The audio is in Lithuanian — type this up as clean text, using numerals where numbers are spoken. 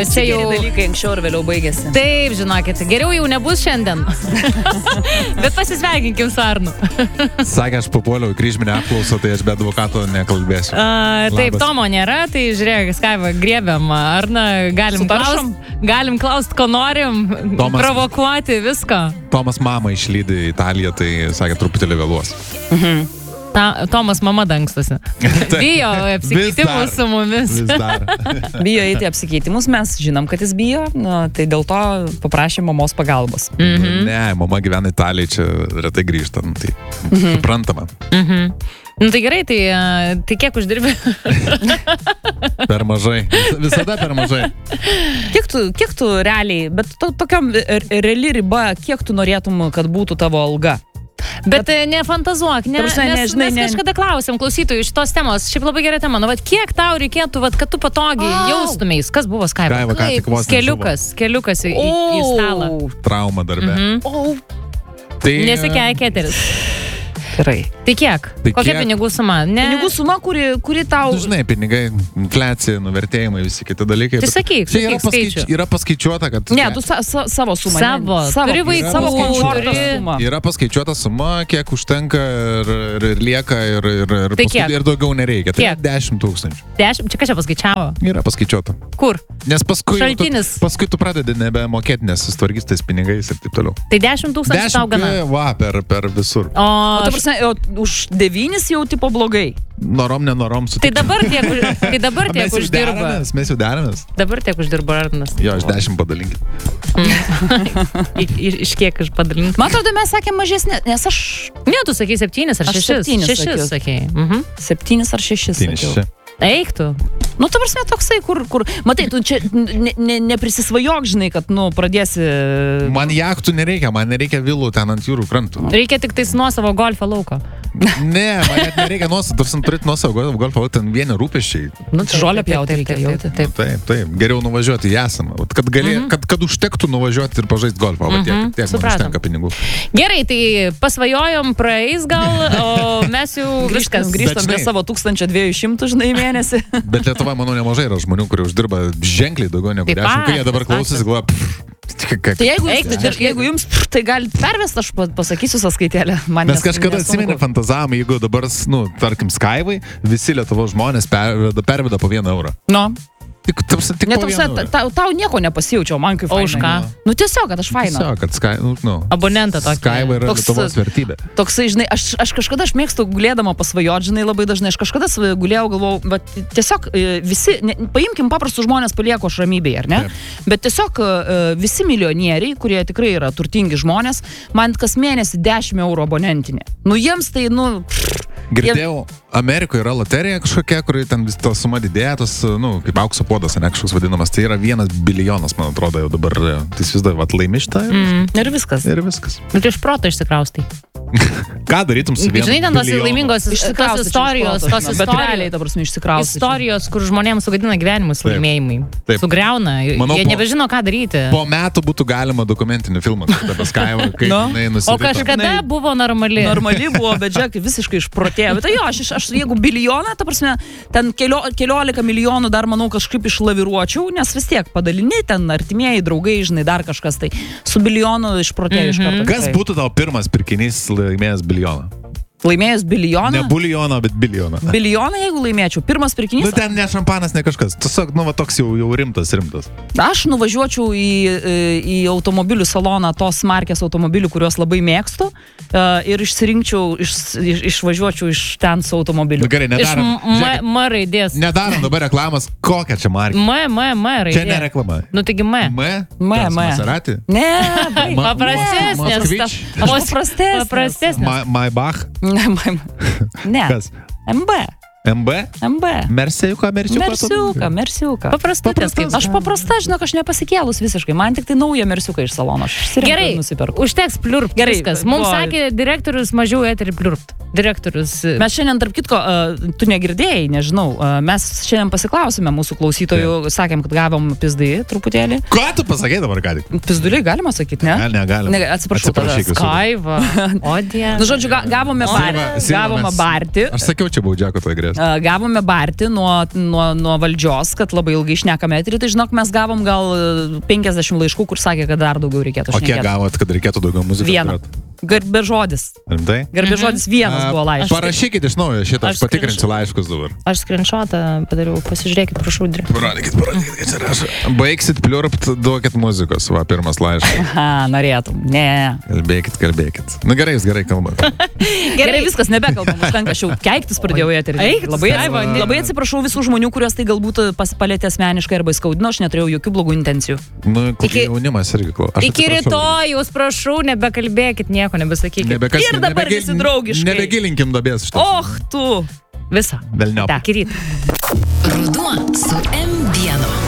čia jau dalykai anksčiau ir vėliau baigėsi. Taip, žinokit, geriau jau nebus šiandien. Bet pasisveikinkim su Arnu. Sakė, aš papuoliau į kryžminę apklausą, tai aš be advokato nekalbėsiu. Taip, Tomo nėra, tai žiūrėk, Skaiva, griebiam Arną, galim klaust, ko norim, provokuoti viską. Tomas mamą išlydi į Italiją, tai sakė, truputėlį vėluos. Tomas mama dangstosi. Bijo apsikeitimų su mumis. Vis dar. Bijo eiti apsikeitimus, mes žinom, kad jis bijo, tai dėl to paprašė mamos pagalbos. Ne, mama gyvena Italijai, čia retai grįžta, tai suprantama. Nu tai gerai, tai kiek uždirbi? Per mažai. Visada per mažai. Kiek tu realiai, bet tokiam reali riba, kiek tu norėtum, kad būtų tavo alga? Bet nefantazuok, nes kažkada klausėm klausytojų šitos temos, šiaip labai gera tema, kiek tau reikėtų, kad tu patogiai jaustumės, kas buvo Skaiva? Keliukas į stalą. Trauma darbe. Nesikeik eteris. Gerai. Tai kiek? Kokia pinigų suma? Pinigų suma, kuri tau... Žinai, pinigai, infliacija, nuvertėjimai, visi kiti dalykai. Tai sakyk skaičių. Yra paskaičiuota, kad... Ne, tu savo sumą. Turi vaikų, savo sumą. Yra paskaičiuota suma, kiek užtenka ir lieka ir daugiau nereikia. Tai 10 000. 10? Čia ką čia paskaičiavo? Yra paskaičiuota. Kur? Nes paskui tu pradedi nebemokėti, nes sustvarkys tais pinigais ir taip toliau. Tai 10 000 tau gana? 10 per visur. Už 9 jau tipo blogai. Norom, nenorom sutikti. Tai dabar tiek uždirba. Mes jau deramės. Dabar tiek uždirba Arnas. Jo, iš 10 padalinkit. Iš kiek padalinkit? Man atrodo, mes sakėm mažesnė, nes aš... Ne, tu sakei 7 ar 6. 6 sakei. 7 ar 6 sakiau. Eik tu. Nu, ta prasme, toksai, kur... Matai, tu čia neprisisvajok, žinai, kad, pradėsi... Man jachtų nereikia, man nereikia vilų ten ant jūrų krantų. Reikia tik tais nuosavo golfo lauko. Ne, man net nereikia nuosavo, turėti nuosavo golfo lauko, ten vieni rūpesčiai. Žolę pjauti reikia jauti. Taip. Geriau nuvažiuoti į esamą. Kad užtektų nuvažiuoti ir pažaisti golfą, o tiek man užtenka pinigų. Gerai, tai pasvajojom, praeis gal, o mes jau viskas grįžtam prie savo 1200, žinai, mėnesį. Bet Lietuva, manau, nemažai yra žmonių, kurie uždirba ženkliai daugiau negu 10, kai jie dabar klausosi, galvoja, tai jeigu jums tai galit pervest, aš pasakysiu sąskaitėlę. Mes kažkada atsimenė fantazavom, jeigu dabar, tarkim, Skaivai, visi Lietuvos žmonės perveda po 1 eurą. Tik tau nieko nepasijaučiau, man kaip fainai. O už ką? Nu tiesiog, kad aš faina. Tiesiog, kad abonentą tokį. Skaiva yra Lietuvos vertybė. Toksai, žinai, aš kažkada mėgstu gulėdama pasvajot, žinai, labai dažnai. Aš kažkada gulėjau, galvojau, bet tiesiog visi, paimkim paprastus žmonės, palieku aš ramybėje, ar ne? Bet tiesiog visi milijonieriai, kurie tikrai yra turtingi žmonės, man kas mėnesį 10 eurų abonentinė. Nu jiems tai, Girdėjau, Amerikoje yra loterija kažkokia, kur ten vis to suma didėja, tas, kaip aukso puodas, ne kažkoks vadinamas, tai yra 1 bilijonas, man atrodo, jau dabar, tai vis dar laimi šitą. Ir viskas. Bet iš proto išsikraustai. Ką darytum su 1 milijonu? Žinai, ten tos laimingos istorijos, istorijos, kur žmonėms sugadina gyvenimus laimėjimai. Sugriauna, jie nebežino, ką daryti. Po metų būtų galima dokumentinį filmą, apie Skaivą, kaip jinai nusivito. O kažkada buvo normali. Normali buvo, bet žiūrėk, visiškai išprotėjo. Bet jo, aš jeigu bilijoną, ta prasme, ten 15 milijonų dar, manau, kažkaip išlaviruočiau, nes vis tiek padalini, ten artimieji, draugai, žinai, dar kažkas, tai su bilijonu išprotėjo iš karto. Kas būtų tavo pirmas pirkinys laimėjęs bilijoną? Laimėjęs bilijoną? Ne bilijoną, bet bilijoną. Bilijoną, jeigu laimėčiau. Pirmas pirkinys? Ten ne šampanas, ne kažkas. Tiesiog, toks jau rimtas. Aš nuvažiuočiau į automobilių saloną tos markės automobilių, kuriuos labai mėgstu, ir išsirinkčiau, išvažiuočiau iš ten su automobiliu. Gerai, nedarom. Iš M raidės. Nedarom dabar reklamas. Kokia čia markė? M raidė. Čia ne reklama. Taigi M. Maserati? Ne, paprastesnės. Paprastesnės. Maybach? Ne. Kas? MB? Mersiuką. Paprastutės. Aš paprasta, žinok, aš nepasikėlus visiškai. Man tik tai naują mersiuką iš salono. Gerai, užteks pliurpt. Gerai, viskas. Mums sakė direktorius mažiau eterį pliurpt. Direktorius. Mes šiandien, tarp kitko, tu negirdėjai, nežinau, mes šiandien pasiklausime mūsų klausytojų, sakėm, kad gavom pizdai truputėlį. Ką tu pasakei dabar ką tik? Pizduliai galima sakyti, ne? Negalima. Atsiprašau. Skaiva. O Dieve. Nu, žodžiu, gavome barti. Aš sakiau, čia buvo Džeko toj grė. Gavome barti nuo valdžios, kad labai ilgai šnekame eterį, tai žinok, mes gavom gal 50 laiškų, kur sakė, kad dar daugiau reikėtų šnekėti. O kiek gavot, kad reikėtų daugiau muzikos? Vieną. Garbė žodis. Rimtai? Garbė žodis vienas buvo laiškas. Parašykit iš naujo šitą, aš patikrinsiu laiškus dabar. Aš screenshotą padariau, pasižiūrėkit, prašau, dirbti. Parodykit, kad čia rašo. Baigsit pliurpt, duokit muzikos, va, pirmas laiškas. Aha, norėtum. Ne. Kalbėkit. Nu gerai, jūs gerai kalbate. Gerai, viskas, nebekalbam, užtenka, aš jau keiktis pradėjau eterį. Labai atsiprašau visų žmonių, kuriuos tai galbūt palėtė asmeniškai arba įskaudino, aš neturėjau jokių blogų intencijų. Nu, jaunimas irgi klauso. Iki rytojaus, prašau, nebekalbėkit nieko. Nebesakykit. Ir dabar visi draugiškai. Nebegilinkim duobės. Tu. Visą. Velniop. Iki ryto. Ruduo su M1.